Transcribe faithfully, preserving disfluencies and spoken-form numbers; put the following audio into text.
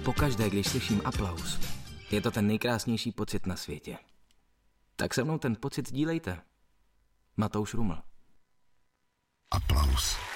Pokaždé, když slyším aplaus, je to ten nejkrásnější pocit na světě. Tak se mnou ten pocit sdílejte. Matouš Ruml. Aplaus.